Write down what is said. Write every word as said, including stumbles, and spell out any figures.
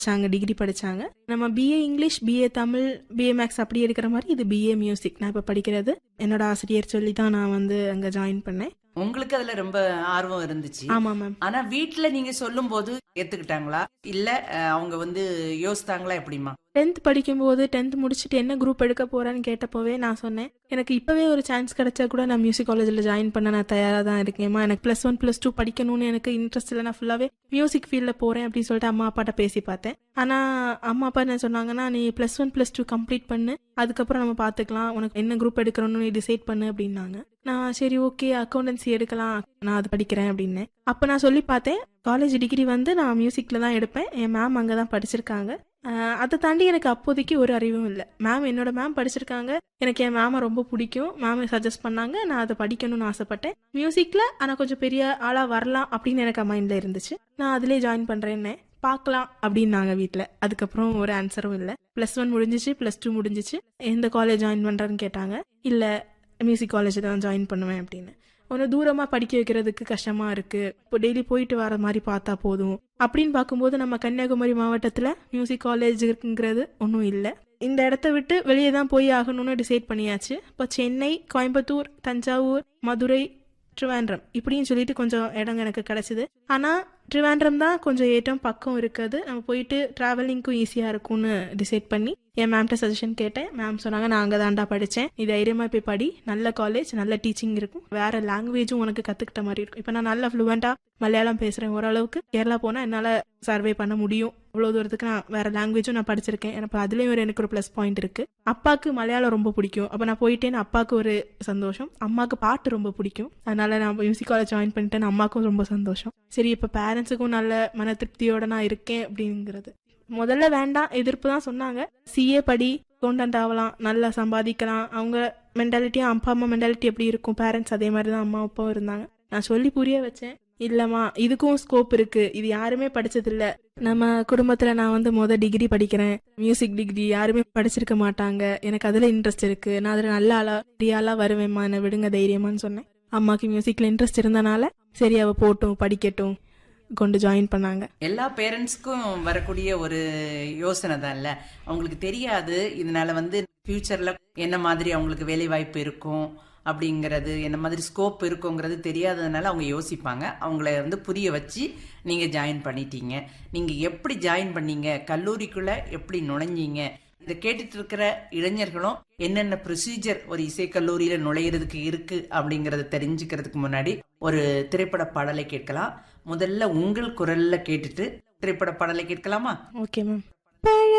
படிச்சாங்க, டிகிரி படிச்சாங்க. நம்ம BA English, BA Tamil, BA maths அப்படி எடுக்கிற மாதிரி இது பிஏ மியூசிக் நான் இப்ப படிக்கிறது. என்னோட ஆசிரியர் சொல்லி தான் நான் வந்து அங்க ஜாயின் பண்ணேன். உங்களுக்கு அதுல ரொம்ப ஆர்வம் இருந்துச்சு. ஆமா மேம். ஆனா வீட்டுல நீங்க சொல்லும் போது ஏத்துக்கிட்டாங்களா இல்ல அஹ், அவங்க வந்து யோசித்தாங்களா எப்படிமா? டென்த் படிக்கும்போது டென்த் முடிச்சுட்டு என்ன குரூப் எடுக்க போறேன்னு கேட்டப்போவே நான் சொன்னேன், எனக்கு இப்பவே ஒரு சான்ஸ் கிடைச்சா கூட நான் மியூசிக் காலேஜில் ஜாயின் பண்ண நான் தயாராக தான் இருக்கேன்மா. எனக்கு ப்ளஸ் ஒன் ப்ளஸ் டூ படிக்கணும்னு எனக்கு இன்ட்ரெஸ்ட் இல்லை, நான் ஃபுல்லாகவே மியூசிக் ஃபீல்டில் போகிறேன் அப்படின்னு சொல்லிட்டு அம்மா அப்பாட்ட பேசி பார்த்தேன். ஆனால் அம்மா அப்பா என்ன சொன்னாங்கன்னா, நீ plus one plus two complete பண்ணு, அதுக்கப்புறம் நம்ம பார்த்துக்கலாம், உனக்கு என்ன குரூப் எடுக்கணும்னு நீ டிசைட் பண்ணு அப்படின்னாங்க. நான் சரி ஓகே அக்கௌண்டன்சி எடுக்கலாம், நான் அது படிக்கிறேன் அப்படின்னு. அப்போ நான் சொல்லி பார்த்தேன், காலேஜ் டிகிரி வந்து நான் மியூசிக்கில் தான் எடுப்பேன், என் மேம் அங்கே தான் படிச்சிருக்காங்க. ஆஹ் அதை தாண்டி எனக்கு அப்போதைக்கு ஒரு அறிவும் இல்லை. மேம் என்னோட மேம் படிச்சிருக்காங்க, எனக்கு என் மேமை ரொம்ப பிடிக்கும், மேம் சஜஸ்ட் பண்ணாங்க, நான் அதை படிக்கணும்னு ஆசைப்பட்டேன் மியூசிக்ல. ஆனால் கொஞ்சம் பெரிய ஆளா வரலாம் அப்படின்னு எனக்கு மைண்ட்ல இருந்துச்சு. நான் அதிலே ஜாயின் பண்றேன்னு பார்க்கலாம் அப்படின்னாங்க வீட்டில். அதுக்கப்புறம் ஒரு ஆன்சரும் இல்லை. ப்ளஸ் ஒன் முடிஞ்சிச்சு, ப்ளஸ் டூ முடிஞ்சிச்சு, எந்த காலேஜ் ஜாயின் பண்றேன்னு கேட்டாங்க. இல்லை மியூசிக் காலேஜ் தான் ஜாயின் பண்ணுவேன் அப்படின்னு. ஒன்று தூரமாக படிக்க வைக்கிறதுக்கு கஷ்டமாக இருக்குது, இப்போ டெய்லி போயிட்டு வர மாதிரி பார்த்தா போதும் அப்படின்னு பார்க்கும்போது நம்ம கன்னியாகுமரி மாவட்டத்தில் மியூசிக் காலேஜ் இருக்குங்கிறது ஒன்றும் இல்லை. இந்த இடத்த விட்டு வெளியே தான் போய் ஆகணும்னு டிசைட் பண்ணியாச்சு. இப்போ சென்னை, கோயம்புத்தூர், தஞ்சாவூர், மதுரை, ட்ரிவாண்ட்ரம் இப்படின்னு சொல்லிட்டு கொஞ்சம் இடங்க எனக்கு கிடைச்சிது. ஆனால் ட்ரிவாண்ட்ரம் தான் கொஞ்சம் ஏற்றம் பக்கம் இருக்குது, நம்ம போயிட்டு ட்ராவலிங்க்கும் ஈஸியாக இருக்கும்னு டிசைட் பண்ணி என் மேம்கிட்ட சஜஷன் கேட்டேன். மேம் சொன்னாங்க, நான் அங்கே தாண்டா படித்தேன், நீ தைரியமாக போய் படி, நல்ல காலேஜ், நல்ல டீச்சிங் இருக்கும், வேற லாங்குவேஜும் உனக்கு கற்றுக்கிட்ட மாதிரி இருக்கும். இப்போ நான் நல்லா ஃப்ளூவெண்ட்டாக மலையாளம் பேசுகிறேன், ஓரளவுக்கு கேரளா போனால் என்னால் சர்வே பண்ண முடியும். அவ்வளோ தூரத்துக்கு நான் வேற லாங்குவேஜும் நான் படிச்சிருக்கேன், எனக்கு அதுலேயும் ஒரு எனக்கு ஒரு ப்ளஸ் பாயிண்ட் இருக்குது. அப்பாவுக்கு மலையாளம் ரொம்ப பிடிக்கும், அப்போ நான் போயிட்டேன்னு அப்பாவுக்கு ஒரு சந்தோஷம், அம்மாவுக்கு பாட்டு ரொம்ப பிடிக்கும், அதனால நான் மியூசிக் காலேஜ் ஜாயின் பண்ணிட்டேன்னு அம்மாவுக்கும் ரொம்ப சந்தோஷம். சரி இப்போ பேரண்ட்ஸுக்கும் நல்ல மன திருப்தியோட நான் இருக்கேன் அப்படிங்கிறது. முதல்ல வேண்டாம், எதிர்ப்பு தான் சொன்னாங்க. சிஏ படி, அக்கௌண்டன்ட் ஆகலாம், நல்லா சம்பாதிக்கலாம், அவங்க மென்டாலிட்டியும் அப்பா அம்மா மென்டாலிட்டி எப்படி இருக்கும், பேரண்ட்ஸ் அதே மாதிரி தான் அம்மா அப்பாவும் இருந்தாங்க. நான் சொல்லி புரிய வச்சேன், இல்லம்மா இதுக்கும் ஸ்கோப் இருக்கு, இது யாருமே படிச்சதில்ல, நம்ம குடும்பத்துல நான் வந்து மொதல் டிகிரி படிக்கிறேன், மியூசிக் டிகிரி யாருமே படிச்சிருக்க மாட்டாங்க, எனக்கு அதுல இன்ட்ரெஸ்ட் இருக்கு, நான் அதுல நல்ல ஆளா ரியாலா வருவேம்மா, என்ன விடுங்க தைரியமான்னு சொன்னேன். அம்மாக்கு மியூசிக்ல இன்ட்ரெஸ்ட் இருந்தனால சரி அவ போட்டும் படிக்கட்டும் கொண்டு ஜாயின் பண்ணாங்க. எல்லா பேரண்ட்ஸ்க்கும் வரக்கூடிய ஒரு யோசனை தான் இல்ல, அவங்களுக்கு தெரியாது இதனால வந்து ஃபியூச்சர்ல என்ன மாதிரி அவங்களுக்கு வேலை வாய்ப்பு இருக்கும் அப்படிங்கறது, என்ன மாதிரி ஸ்கோப் இருக்குங்கிறது தெரியாததுனால அவங்க யோசிப்பாங்க. அவங்கள வந்து புரிய வச்சு நீங்க ஜாயின் பண்ணிட்டீங்க. நீங்க எப்படி ஜாயின் பண்ணீங்க, கல்லூரிக்குள்ள எப்படி நுழைஞ்சீங்க, இதை கேட்டுட்டு இருக்கிற இளைஞர்களும் என்னென்ன ப்ரொசீஜர் ஒரு இசைக்கல்லூரியில நுழையிறதுக்கு இருக்கு அப்படிங்கறத தெரிஞ்சுக்கிறதுக்கு முன்னாடி ஒரு திரைப்பட பாடலை கேட்கலாம். முதல்ல உங்கள் குரல்ல கேட்டுட்டு திரைப்பட பாடலை கேட்கலாமா? Okay ma'am.